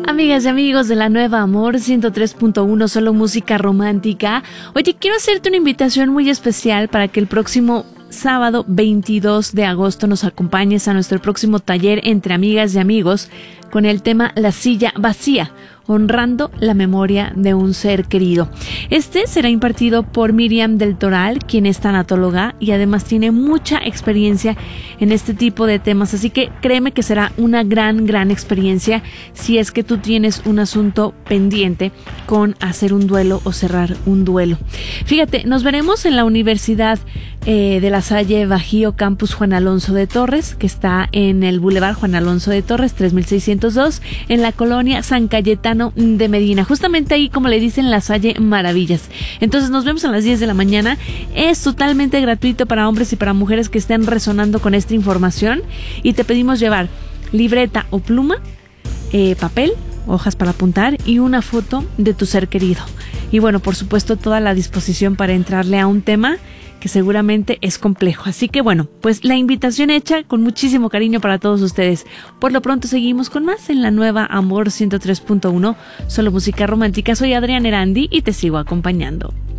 Amigas y amigos de la Nueva Amor 103.1, solo música romántica. Oye, quiero hacerte una invitación muy especial para que el próximo sábado 22 de agosto nos acompañes a nuestro próximo taller entre amigas y amigos con el tema La silla vacía, honrando la memoria de un ser querido. Este será impartido por Miriam del Toral, quien es tanatóloga y además tiene mucha experiencia en este tipo de temas, así que créeme que será una gran experiencia si es que tú tienes un asunto pendiente con hacer un duelo o cerrar un duelo. Fíjate, nos veremos en la Universidad de La Salle Bajío, Campus Juan Alonso de Torres, que está en el Boulevard Juan Alonso de Torres 3602, en la colonia San Cayetano de Medina, justamente ahí, como le dicen, La Salle Maravillas. Entonces nos vemos a las 10 de la mañana. Es totalmente gratuito para hombres y para mujeres que estén resonando con esta información, y te pedimos llevar libreta o pluma, papel, hojas para apuntar y una foto de tu ser querido. Y bueno, por supuesto, toda la disposición para entrarle a un tema que seguramente es complejo. Así que bueno, pues la invitación hecha con muchísimo cariño para todos ustedes. Por lo pronto seguimos con más en la Nueva Amor 103.1, solo música romántica. Soy Adriana Erandi y te sigo acompañando.